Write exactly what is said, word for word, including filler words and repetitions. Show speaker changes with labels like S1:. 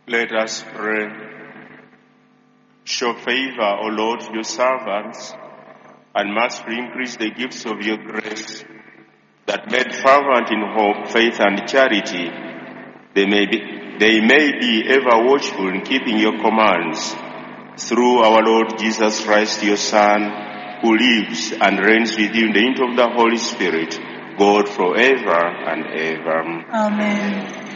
S1: Let us pray. Show favor, O Lord, to your servants, and mercifully increase the gifts of your grace, that made fervent in hope, faith, and charity, they may be, they may be ever watchful in keeping your commands, through our Lord Jesus Christ, your Son, who lives and reigns with you in the unity of the Holy Spirit, God forever and ever.
S2: Amen.